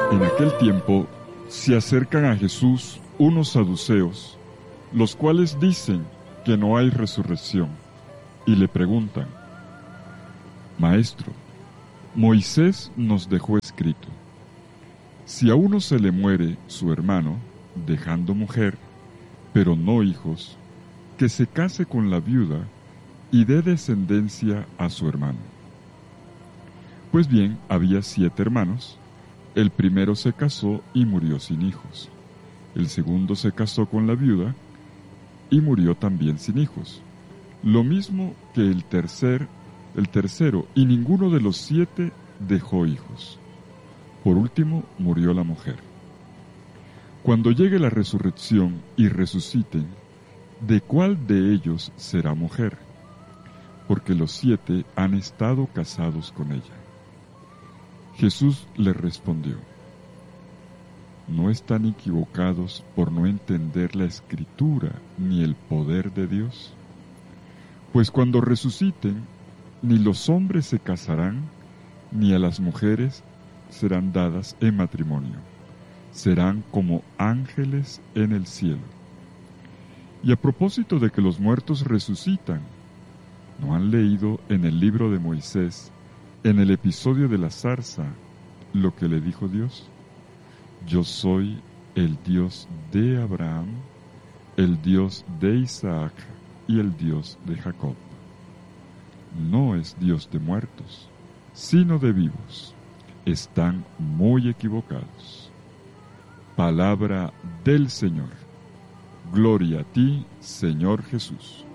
En aquel tiempo se acercan a Jesús unos saduceos, los cuales dicen que no hay resurrección, y le preguntan: Maestro, Moisés nos dejó escrito: si a uno se le muere su hermano, dejando mujer, pero no hijos, que se case con la viuda y dé descendencia a su hermano. Pues bien, había 7 hermanos. El primero se casó y murió sin hijos. El segundo se casó con la viuda y murió también sin hijos. Lo mismo que el tercero, y ninguno de los 7 dejó hijos. Por último, murió la mujer. Cuando llegue la resurrección y resuciten, ¿de cuál de ellos será mujer? Porque los 7 han estado casados con ella. Jesús les respondió: ¿no están equivocados por no entender la Escritura ni el poder de Dios? Pues cuando resuciten, ni los hombres se casarán, ni a las mujeres serán dadas en matrimonio. Serán como ángeles en el cielo. Y a propósito de que los muertos resucitan, ¿no han leído en el libro de Moisés, en el episodio de la zarza, lo que le dijo Dios? Yo soy el Dios de Abraham, el Dios de Isaac y el Dios de Jacob. No es Dios de muertos, sino de vivos. Están muy equivocados. Palabra del Señor. Gloria a ti, Señor Jesús.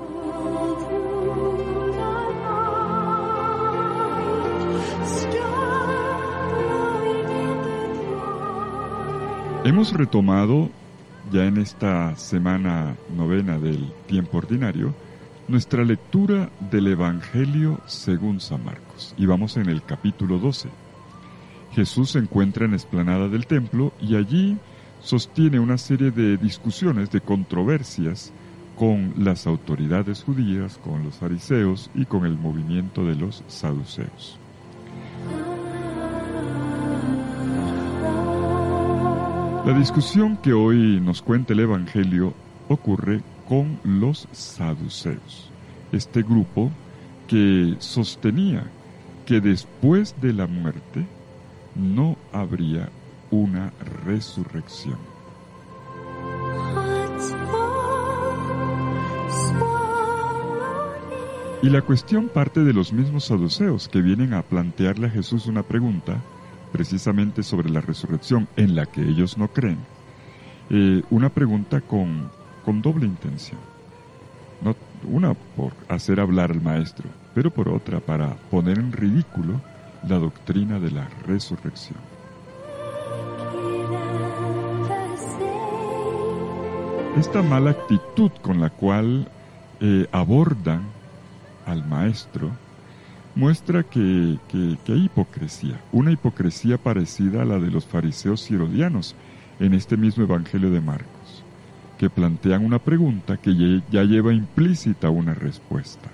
Hemos retomado, ya en esta semana novena del tiempo ordinario, nuestra lectura del Evangelio según San Marcos. Y vamos en el capítulo 12. Jesús se encuentra en la explanada del templo y allí sostiene una serie de discusiones, de controversias con las autoridades judías, con los fariseos y con el movimiento de los saduceos. La discusión que hoy nos cuenta el Evangelio ocurre con los saduceos, este grupo que sostenía que después de la muerte no habría una resurrección. Y la cuestión parte de los mismos saduceos que vienen a plantearle a Jesús una pregunta precisamente sobre la resurrección en la que ellos no creen. Una pregunta con doble intención. Una por hacer hablar al maestro, pero por otra para poner en ridículo la doctrina de la resurrección. Esta mala actitud con la cual abordan al maestro muestra que hay hipocresía, una hipocresía parecida a la de los fariseos y herodianos en este mismo Evangelio de Marcos, que plantean una pregunta que ya lleva implícita una respuesta.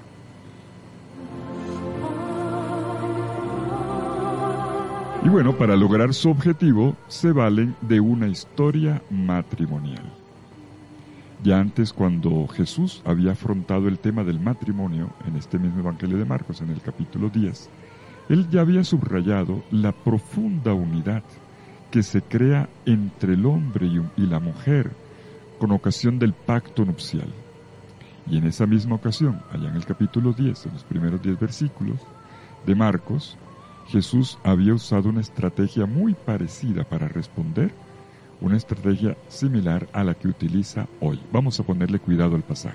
Y bueno, para lograr su objetivo se valen de una historia matrimonial. Ya antes, cuando Jesús había afrontado el tema del matrimonio en este mismo Evangelio de Marcos, en el capítulo 10, él ya había subrayado la profunda unidad que se crea entre el hombre y la mujer con ocasión del pacto nupcial. Y en esa misma ocasión, allá en el capítulo 10, en los primeros 10 versículos de Marcos, Jesús había usado una estrategia muy parecida para responder, una estrategia similar a la que utiliza hoy. Vamos a ponerle cuidado al pasaje.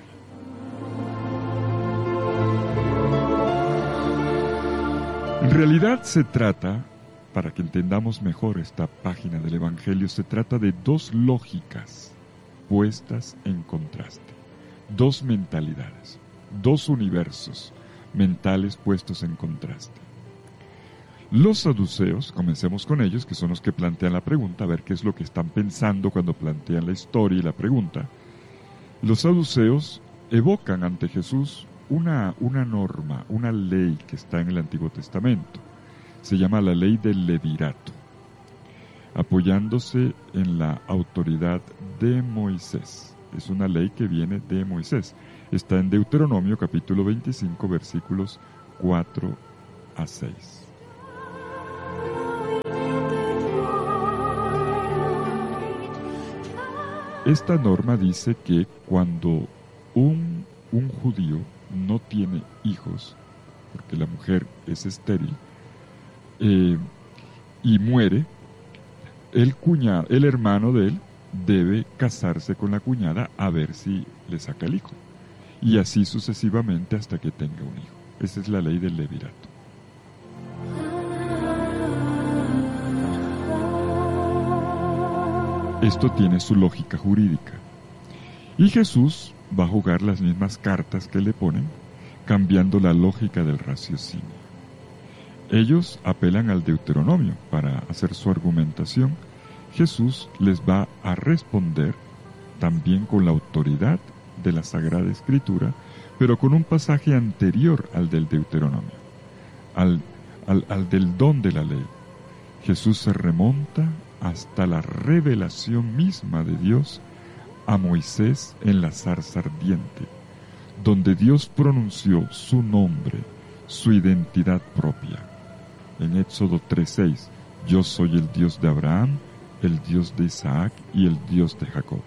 En realidad se trata, para que entendamos mejor esta página del Evangelio, se trata de 2 lógicas puestas en contraste, 2 mentalidades, 2 universos mentales puestos en contraste. Los saduceos, comencemos con ellos, que son los que plantean la pregunta, a ver qué es lo que están pensando cuando plantean la historia y la pregunta. Los saduceos evocan ante Jesús una norma, una ley que está en el Antiguo Testamento. Se llama la ley del levirato. apoyándose en la autoridad de Moisés. Es una ley que viene de Moisés. Está en Deuteronomio capítulo 25, versículos 4 a 6. Esta norma dice que cuando un judío no tiene hijos, porque la mujer es estéril, y muere, el hermano de él debe casarse con la cuñada a ver si le saca el hijo. Y así sucesivamente hasta que tenga un hijo. Esa es la ley del levirato. Esto tiene su lógica jurídica. Y Jesús va a jugar las mismas cartas que le ponen, cambiando la lógica del raciocinio. Ellos apelan al Deuteronomio para hacer su argumentación. Jesús les va a responder también con la autoridad de la Sagrada Escritura, pero con un pasaje anterior al del Deuteronomio, al del don de la ley. Jesús se remonta hasta la revelación misma de Dios a Moisés en la zarza ardiente, donde Dios pronunció su nombre, su identidad propia. En Éxodo 3:6, yo soy el Dios de Abraham, el Dios de Isaac y el Dios de Jacob.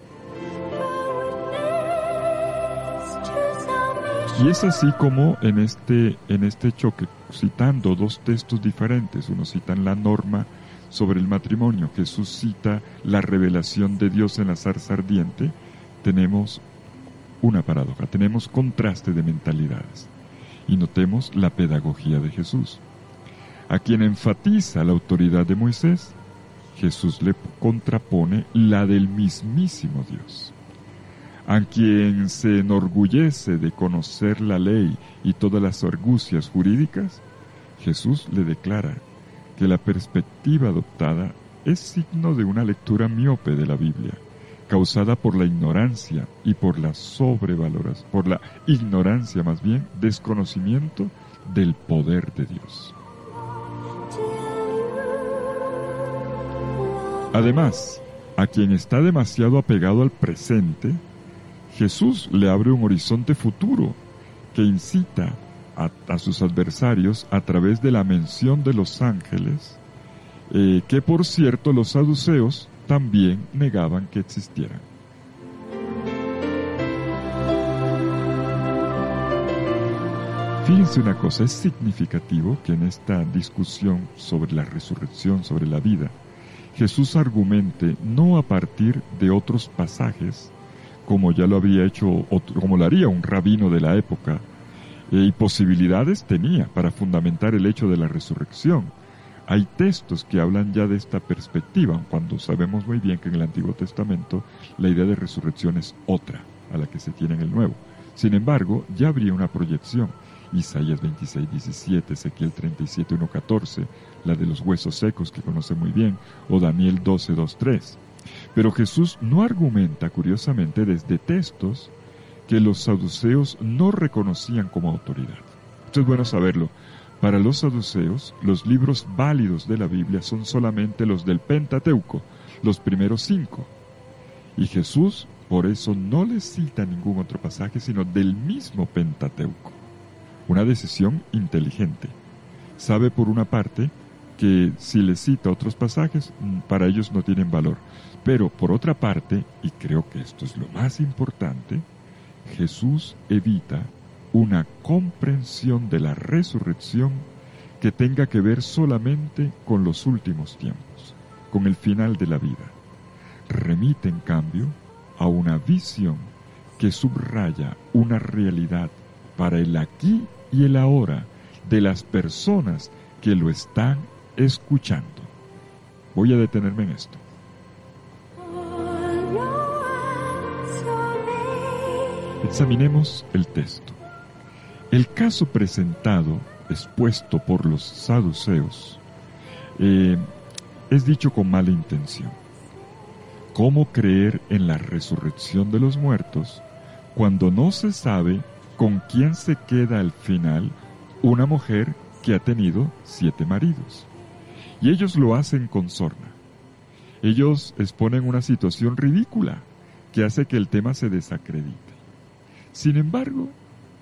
Y es así como en este choque, citando dos textos diferentes, uno cita la norma sobre el matrimonio, Jesús cita la revelación de Dios en la zarza ardiente, tenemos una paradoja, tenemos contraste de mentalidades. Y notemos la pedagogía de Jesús. A quien enfatiza la autoridad de Moisés, Jesús le contrapone la del mismísimo Dios. A quien se enorgullece de conocer la ley y todas las argucias jurídicas, Jesús le declara que la perspectiva adoptada es signo de una lectura miope de la Biblia, causada por la ignorancia y por la sobrevaloración, por la ignorancia más bien, desconocimiento del poder de Dios. Además, a quien está demasiado apegado al presente, Jesús le abre un horizonte futuro que incita a sus adversarios a través de la mención de los ángeles, que por cierto los saduceos también negaban que existieran. Fíjense una cosa, es significativo que en esta discusión sobre la resurrección, sobre la vida, Jesús argumente no a partir de otros pasajes, como ya lo había hecho, como lo haría un rabino de la época, y posibilidades tenía para fundamentar el hecho de la resurrección. Hay textos que hablan ya de esta perspectiva, cuando sabemos muy bien que en el Antiguo Testamento la idea de resurrección es otra a la que se tiene en el Nuevo. Sin embargo, ya habría una proyección. Isaías 26:17, Ezequiel 37:1-14, la de los huesos secos que conoce muy bien, o Daniel 12:2-3. Pero Jesús no argumenta, curiosamente, desde textos que los saduceos no reconocían como autoridad. Esto es bueno saberlo. Para los saduceos, los libros válidos de la Biblia son solamente los del Pentateuco, los primeros 5. Y Jesús, por eso, no les cita ningún otro pasaje, sino del mismo Pentateuco. Una decisión inteligente. Sabe, por una parte, que si les cita otros pasajes, para ellos no tienen valor. Pero, por otra parte, y creo que esto es lo más importante, Jesús evita una comprensión de la resurrección que tenga que ver solamente con los últimos tiempos, con el final de la vida. Remite, en cambio, a una visión que subraya una realidad para el aquí y el ahora de las personas que lo están escuchando. Voy a detenerme en esto. Examinemos el texto. El caso presentado, expuesto por los saduceos, es dicho con mala intención. ¿Cómo creer en la resurrección de los muertos cuando no se sabe con quién se queda al final una mujer que ha tenido 7 maridos? Y ellos lo hacen con sorna. Ellos exponen una situación ridícula que hace que el tema se desacredite. Sin embargo,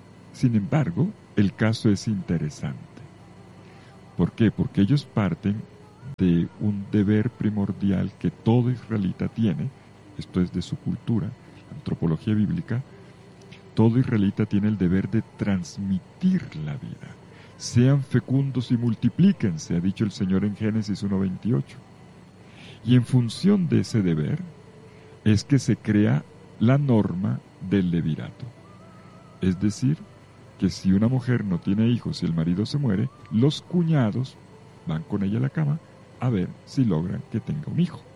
el caso es interesante. ¿Por qué? Porque ellos parten de un deber primordial que todo israelita tiene, esto es de su cultura, antropología bíblica, todo israelita tiene el deber de transmitir la vida. Sean fecundos y multiplíquense, ha dicho el Señor en Génesis 1:28. Y en función de ese deber es que se crea la norma del levirato. Es decir, que si una mujer no tiene hijos y el marido se muere, los cuñados van con ella a la cama a ver si logran que tenga un hijo.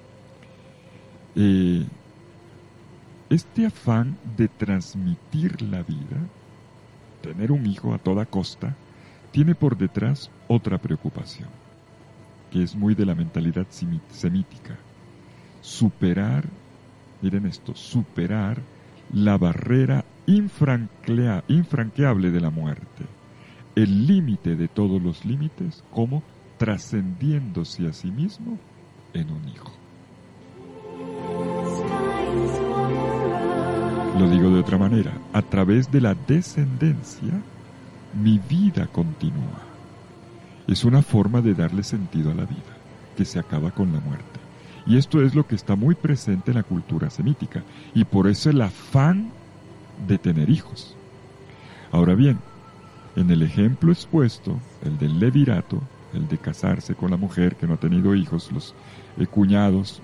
Este afán de transmitir la vida, tener un hijo a toda costa, tiene por detrás otra preocupación, que es muy de la mentalidad semítica. Superar la barrera infranqueable de la muerte, el límite de todos los límites, como trascendiéndose a sí mismo en un hijo. Lo digo de otra manera, a través de la descendencia, mi vida continúa. Es una forma de darle sentido a la vida, que se acaba con la muerte. Y esto es lo que está muy presente en la cultura semítica, y por eso el afán de tener hijos. Ahora bien, en el ejemplo expuesto, el del levirato, el de casarse con la mujer que no ha tenido hijos, los cuñados,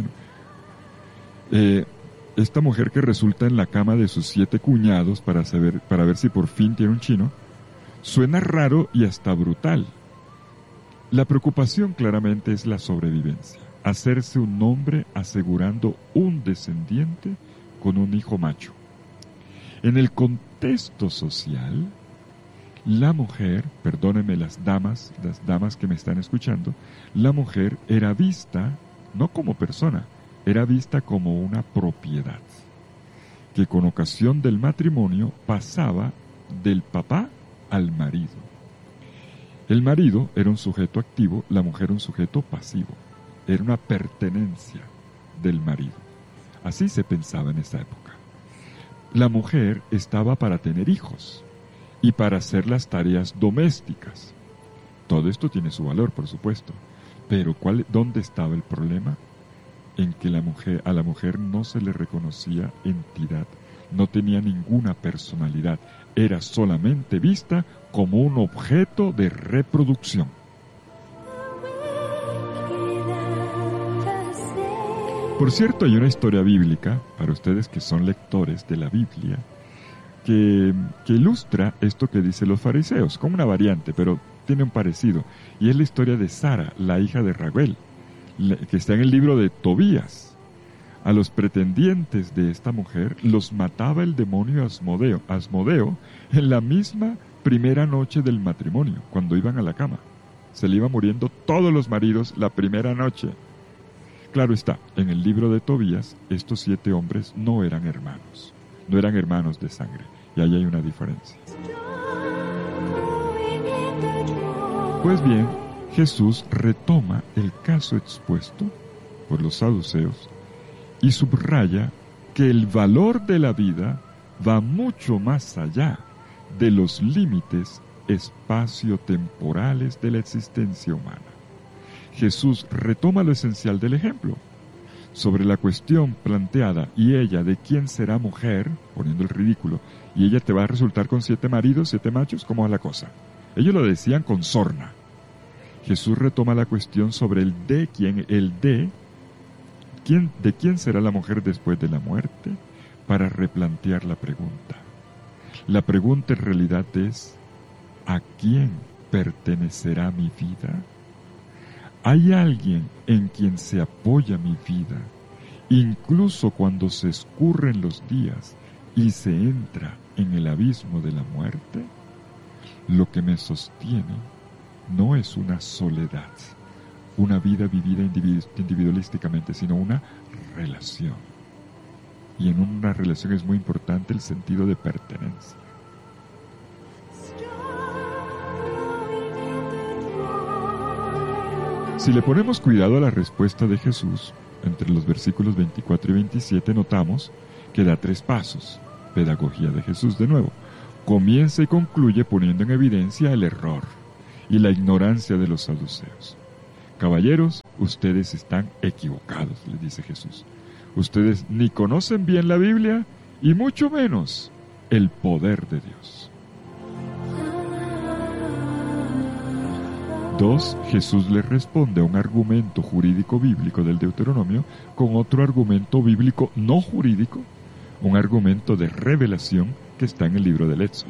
esta mujer que resulta en la cama de sus 7 cuñados para ver si por fin tiene un chino, suena raro y hasta brutal. La preocupación claramente es la sobrevivencia, hacerse un nombre asegurando un descendiente con un hijo macho. En el contexto social, la mujer, perdónenme las damas que me están escuchando, la mujer era vista no como persona, era vista como una propiedad, que con ocasión del matrimonio pasaba del papá al marido. El marido era un sujeto activo, la mujer un sujeto pasivo. Era una pertenencia del marido. Así se pensaba en esa época. La mujer estaba para tener hijos y para hacer las tareas domésticas. Todo esto tiene su valor, por supuesto, pero ¿dónde estaba el problema? En que a la mujer no se le reconocía entidad, no tenía ninguna personalidad, era solamente vista como un objeto de reproducción. Por cierto, hay una historia bíblica, para ustedes que son lectores de la Biblia, que ilustra esto que dicen los fariseos, como una variante, pero tiene un parecido, y es la historia de Sara, la hija de Raguel, que está en el libro de Tobías. A los pretendientes de esta mujer los mataba el demonio Asmodeo en la misma primera noche del matrimonio, cuando iban a la cama. Se le iban muriendo todos los maridos la primera noche. Claro está, en el libro de Tobías, estos 7 hombres no eran hermanos de sangre, y ahí hay una diferencia. Pues bien, Jesús retoma el caso expuesto por los saduceos y subraya que el valor de la vida va mucho más allá de los límites espacio-temporales de la existencia humana. Jesús retoma lo esencial del ejemplo. Sobre la cuestión planteada, y ella de quién será mujer, poniendo el ridículo, y ella te va a resultar con 7 maridos, 7 machos, ¿cómo va la cosa? Ellos lo decían con sorna. Jesús retoma la cuestión sobre de quién será la mujer después de la muerte, para replantear la pregunta. La pregunta en realidad es, ¿a quién pertenecerá mi vida? ¿Hay alguien en quien se apoya mi vida, incluso cuando se escurren los días y se entra en el abismo de la muerte? Lo que me sostiene no es una soledad, una vida vivida individualísticamente, sino una relación. Y en una relación es muy importante el sentido de pertenencia. Si le ponemos cuidado a la respuesta de Jesús, entre los versículos 24 y 27 notamos que da 3 pasos. Pedagogía de Jesús de nuevo. Comienza y concluye poniendo en evidencia el error y la ignorancia de los saduceos. Caballeros, ustedes están equivocados, les dice Jesús. Ustedes ni conocen bien la Biblia y mucho menos el poder de Dios. 2. Jesús le responde a un argumento jurídico bíblico del Deuteronomio con otro argumento bíblico no jurídico, un argumento de revelación que está en el libro del Éxodo.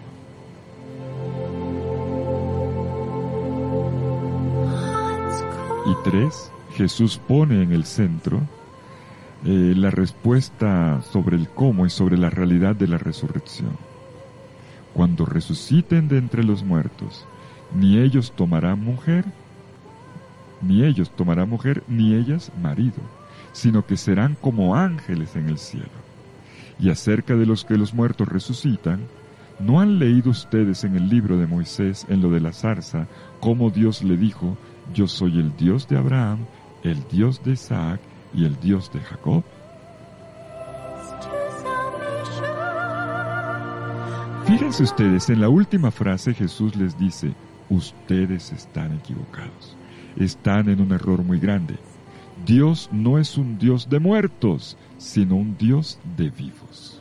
Y 3. Jesús pone en el centro la respuesta sobre el cómo y sobre la realidad de la resurrección. Cuando resuciten de entre los muertos, ni ellos tomarán mujer, ni ellas marido, sino que serán como ángeles en el cielo. Y acerca de los que los muertos resucitan, ¿no han leído ustedes en el libro de Moisés, en lo de la zarza, cómo Dios le dijo: yo soy el Dios de Abraham, el Dios de Isaac y el Dios de Jacob? Fíjense ustedes, en la última frase Jesús les dice: ustedes están equivocados, están en un error muy grande. Dios no es un Dios de muertos, sino un Dios de vivos.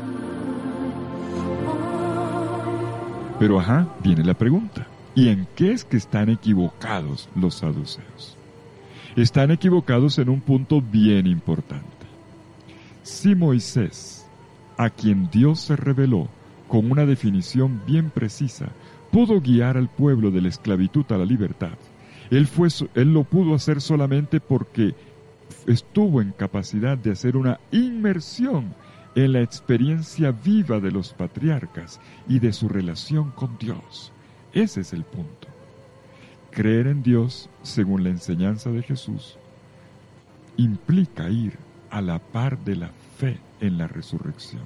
Pero viene la pregunta: ¿y en qué es que están equivocados los saduceos? Están equivocados en un punto bien importante. Si Moisés, a quien Dios se reveló con una definición bien precisa, pudo guiar al pueblo de la esclavitud a la libertad, él lo pudo hacer solamente porque estuvo en capacidad de hacer una inmersión en la experiencia viva de los patriarcas y de su relación con Dios. Ese es el punto. Creer en Dios, según la enseñanza de Jesús, implica ir a la par de la fe en la resurrección.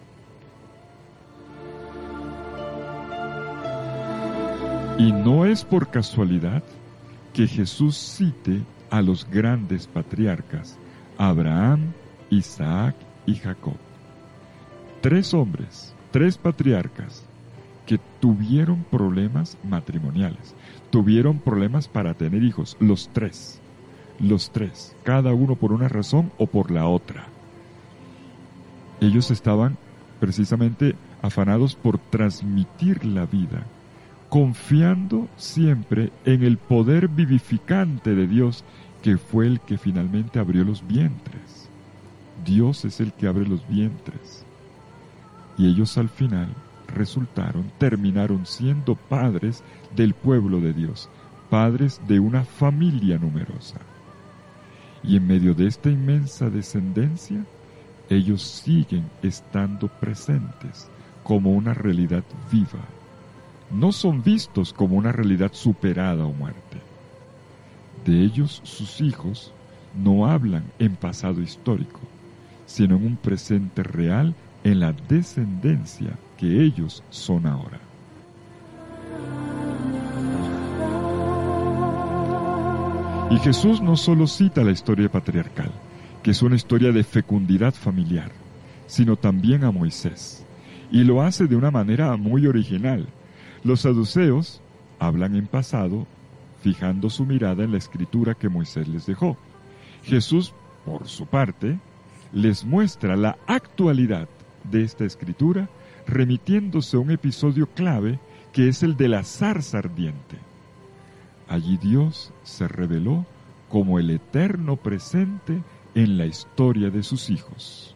Y no es por casualidad que Jesús cite a los grandes patriarcas, Abraham, Isaac y Jacob. 3 hombres, 3 patriarcas que tuvieron problemas matrimoniales, tuvieron problemas para tener hijos, los tres, cada uno por una razón o por la otra. Ellos estaban precisamente afanados por transmitir la vida, confiando siempre en el poder vivificante de Dios, que fue el que finalmente abrió los vientres. Dios es el que abre los vientres. Y ellos al final terminaron siendo padres del pueblo de Dios, padres de una familia numerosa. Y en medio de esta inmensa descendencia, ellos siguen estando presentes como una realidad viva. No son vistos como una realidad superada o muerte. De ellos, sus hijos no hablan en pasado histórico, sino en un presente real, en la descendencia que ellos son ahora. Y Jesús no solo cita la historia patriarcal, que es una historia de fecundidad familiar, sino también a Moisés, y lo hace de una manera muy original. Los saduceos hablan en pasado, fijando su mirada en la escritura que Moisés les dejó. Jesús, por su parte, les muestra la actualidad de esta escritura, remitiéndose a un episodio clave que es el de la zarza ardiente. Allí Dios se reveló como el eterno presente en la historia de sus hijos.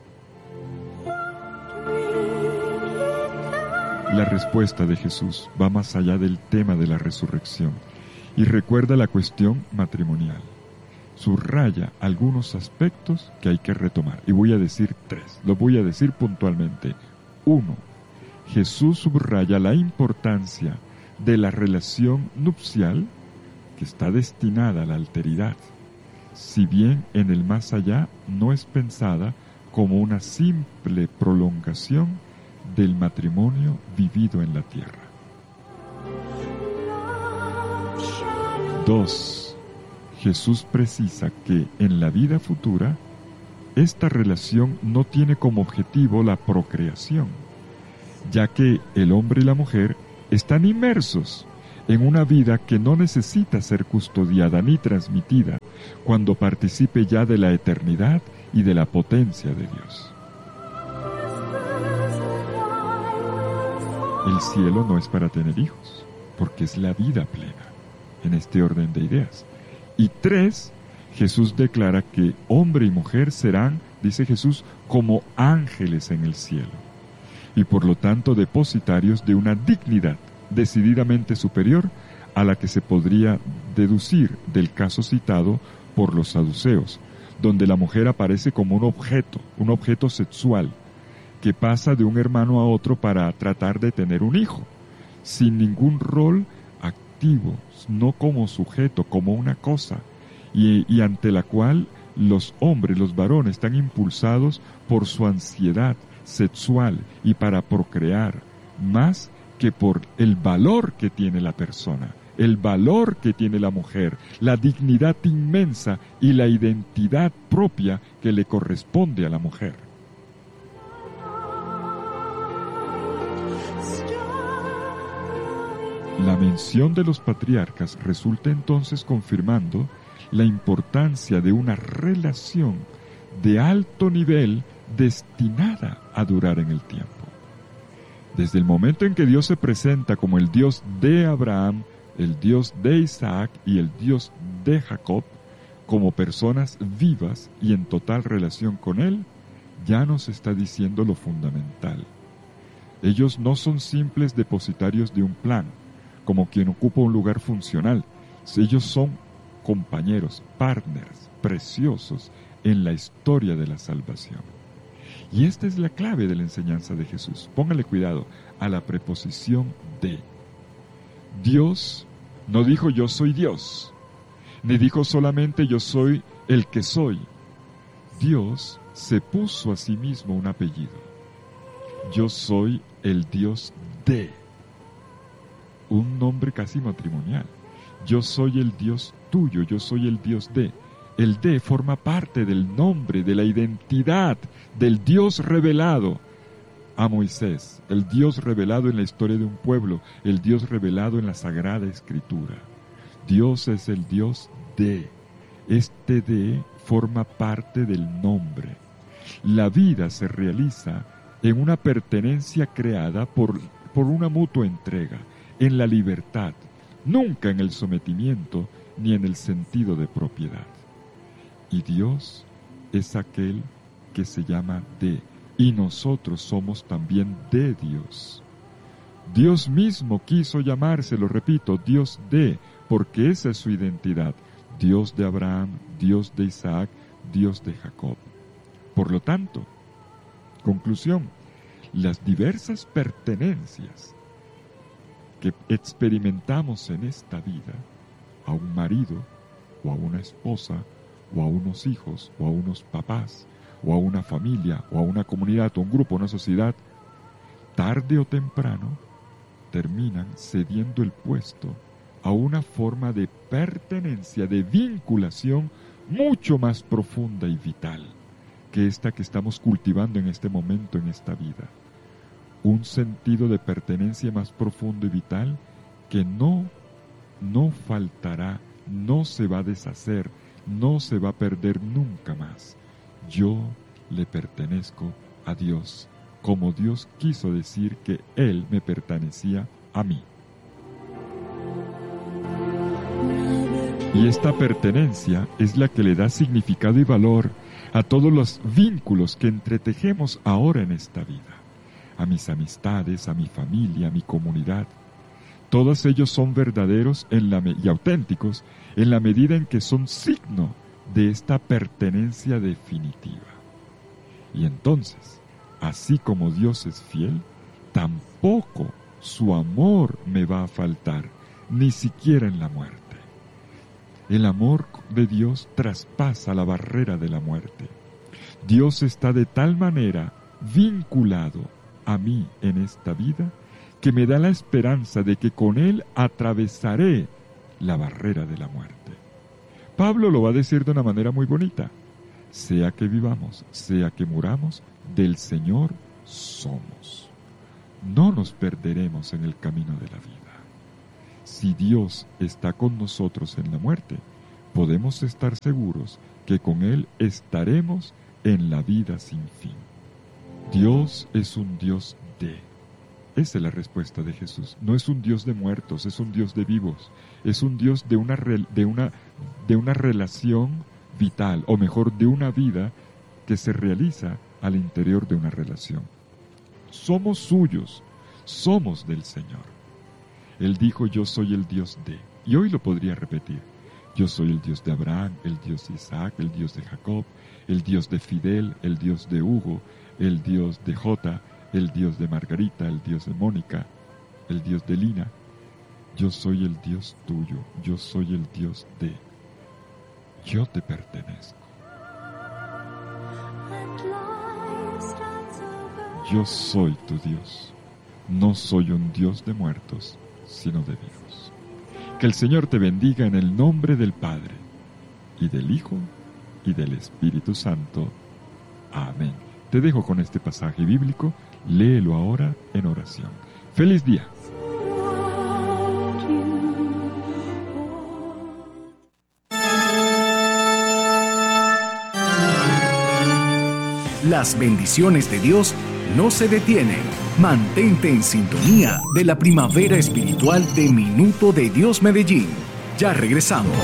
La respuesta de Jesús va más allá del tema de la resurrección y recuerda la cuestión matrimonial. Subraya algunos aspectos que hay que retomar, y voy a decir 3, los voy a decir puntualmente. 1. Jesús subraya la importancia de la relación nupcial, que está destinada a la alteridad, si bien en el más allá no es pensada como una simple prolongación del matrimonio vivido en la tierra. 2. Jesús precisa que en la vida futura, esta relación no tiene como objetivo la procreación, ya que el hombre y la mujer están inmersos en una vida que no necesita ser custodiada ni transmitida cuando participe ya de la eternidad y de la potencia de Dios. El cielo no es para tener hijos, porque es la vida plena, en este orden de ideas. Y 3, Jesús declara que hombre y mujer serán, dice Jesús, como ángeles en el cielo, y por lo tanto depositarios de una dignidad decididamente superior a la que se podría deducir del caso citado por los saduceos, donde la mujer aparece como un objeto sexual, que pasa de un hermano a otro para tratar de tener un hijo, sin ningún rol activo, no como sujeto, como una cosa, y ante la cual los hombres, los varones, están impulsados por su ansiedad sexual y para procrear, más que por el valor que tiene la persona, el valor que tiene la mujer, la dignidad inmensa y la identidad propia que le corresponde a la mujer. La mención de los patriarcas resulta entonces confirmando la importancia de una relación de alto nivel destinada a durar en el tiempo. Desde el momento en que Dios se presenta como el Dios de Abraham, el Dios de Isaac y el Dios de Jacob, como personas vivas y en total relación con Él, ya nos está diciendo lo fundamental. Ellos no son simples depositarios de un plan, como quien ocupa un lugar funcional. Ellos son compañeros, partners, preciosos en la historia de la salvación. Y esta es la clave de la enseñanza de Jesús. Póngale cuidado a la preposición de. Dios no dijo yo soy Dios, ni dijo solamente yo soy el que soy. Dios se puso a sí mismo un apellido. Yo soy el Dios de. Un nombre casi matrimonial. Yo soy el Dios tuyo, yo soy el Dios de. El de forma parte del nombre, de la identidad del Dios revelado a Moisés, el Dios revelado en la historia de un pueblo, el Dios revelado en la Sagrada Escritura. Dios es el Dios de. Este de forma parte del nombre. La vida se realiza en una pertenencia creada por una mutua entrega, en la libertad, nunca en el sometimiento ni en el sentido de propiedad. Y Dios es aquel que se llama de, y nosotros somos también de Dios. Dios mismo quiso llamarse, lo repito, Dios de, porque esa es su identidad, Dios de Abraham, Dios de Isaac, Dios de Jacob. Por lo tanto, conclusión, las diversas pertenencias que experimentamos en esta vida, a un marido, o a una esposa, o a unos hijos, o a unos papás, o a una familia, o a una comunidad, o a un grupo, o una sociedad, tarde o temprano terminan cediendo el puesto a una forma de pertenencia, de vinculación mucho más profunda y vital que esta que estamos cultivando en este momento, en esta vida. Un sentido de pertenencia más profundo y vital que no faltará, no se va a deshacer, no se va a perder nunca más. Yo le pertenezco a Dios, como Dios quiso decir que Él me pertenecía a mí. Y esta pertenencia es la que le da significado y valor a todos los vínculos que entretejemos ahora en esta vida. A mis amistades, a mi familia, a mi comunidad. Todos ellos son verdaderos y auténticos en la medida en que son signo de esta pertenencia definitiva. Y entonces, así como Dios es fiel, tampoco su amor me va a faltar, ni siquiera en la muerte. El amor de Dios traspasa la barrera de la muerte. Dios está de tal manera vinculado a mí en esta vida que me da la esperanza de que con Él atravesaré la barrera de la muerte. Pablo lo va a decir de una manera muy bonita. Sea que vivamos, sea que muramos, del Señor somos. No nos perderemos en el camino de la vida. Si Dios está con nosotros en la muerte, podemos estar seguros que con Él estaremos en la vida sin fin. Dios es un Dios de. Esa es la respuesta de Jesús. No es un Dios de muertos, es un Dios de vivos. Es un Dios de una relación vital, o mejor, de una vida que se realiza al interior de una relación. Somos suyos, somos del Señor. Él dijo, yo soy el Dios de. Y hoy lo podría repetir. Yo soy el Dios de Abraham, el Dios de Isaac, el Dios de Jacob, el Dios de Fidel, el Dios de Hugo, el Dios de Jota, el Dios de Margarita, el Dios de Mónica, el Dios de Lina. Yo soy el Dios tuyo, yo soy el Dios de. Yo te pertenezco. Yo soy tu Dios. No soy un Dios de muertos, sino de vivos. Que el Señor te bendiga en el nombre del Padre, y del Hijo, y del Espíritu Santo. Amén. Te dejo con este pasaje bíblico. Léelo ahora en oración. ¡Feliz día! Las bendiciones de Dios no se detienen. Mantente en sintonía de la primavera espiritual de Minuto de Dios Medellín. Ya regresamos.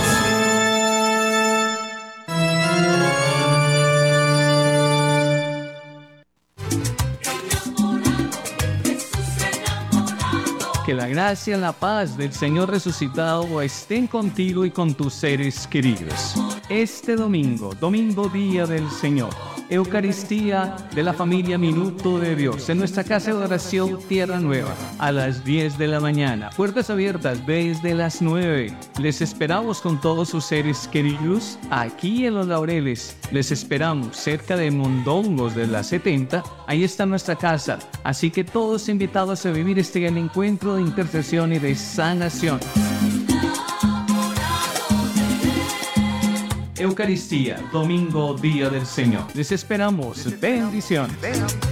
Que la gracia y la paz del Señor resucitado estén contigo y con tus seres queridos. Este domingo, día del Señor, Eucaristía de la familia Minuto de Dios, en nuestra casa de oración Tierra Nueva, a las 10 de la mañana. Puertas abiertas desde las 9. Les esperamos con todos sus seres queridos aquí en Los Laureles. Les esperamos cerca de Mondongos de la 70. Ahí está nuestra casa. Así que todos invitados a vivir este gran encuentro de intercesión y de sanación. Eucaristía, domingo, día del Señor. Les esperamos. Bendiciones.